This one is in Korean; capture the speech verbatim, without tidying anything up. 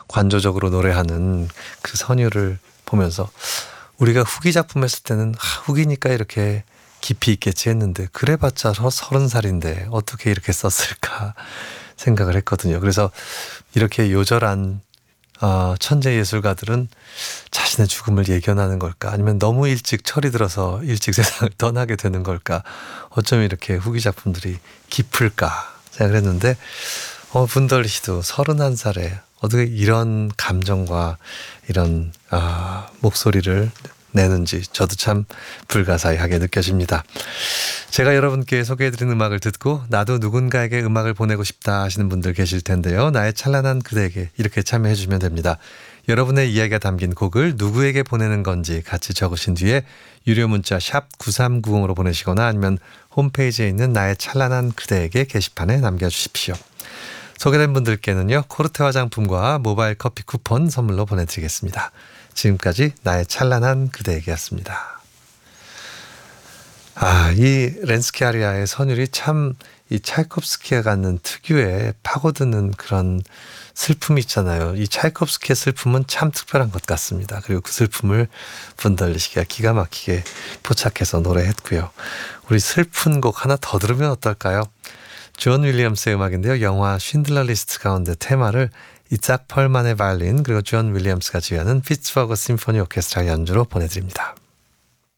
관조적으로 노래하는 그 선율을 보면서 우리가 후기 작품 했을 때는 아, 후기니까 이렇게 깊이 있겠지 했는데 그래봤자 서른 살인데 어떻게 이렇게 썼을까 생각을 했거든요. 그래서 이렇게 요절한 어, 천재 예술가들은 자신의 죽음을 예견하는 걸까? 아니면 너무 일찍 철이 들어서 일찍 세상을 떠나게 되는 걸까? 어쩜 이렇게 후기 작품들이 깊을까 생각을 했는데 어, 분덜리 씨도 서른한 살에 어떻게 이런 감정과 이런 아, 목소리를 내는지 저도 참 불가사의하게 느껴집니다. 제가 여러분께 소개해드린 음악을 듣고 나도 누군가에게 음악을 보내고 싶다 하시는 분들 계실 텐데요. 나의 찬란한 그대에게 이렇게 참여해 주시면 됩니다. 여러분의 이야기가 담긴 곡을 누구에게 보내는 건지 같이 적으신 뒤에 유료 문자 샵 구삼구공으로 보내시거나 아니면 홈페이지에 있는 나의 찬란한 그대에게 게시판에 남겨주십시오. 소개된 분들께는요. 코르테 화장품과 모바일 커피 쿠폰 선물로 보내드리겠습니다. 지금까지 나의 찬란한 그대에게였습니다. 아, 이 렌스키아리아의 선율이 참 이 차이콥스키가 갖는 특유의 파고드는 그런 슬픔이 있잖아요. 이 차이콥스키의 슬픔은 참 특별한 것 같습니다. 그리고 그 슬픔을 분덜리 씨가 기가 막히게 포착해서 노래했고요. 우리 슬픈 곡 하나 더 들으면 어떨까요? 존 윌리엄스의 음악인데요. 영화 쉰들러 리스트 가운데 테마를 이작 펄만의 바이올린 그리고 존 윌리엄스가 지휘하는 피츠버그 심포니 오케스트라 연주로 보내드립니다.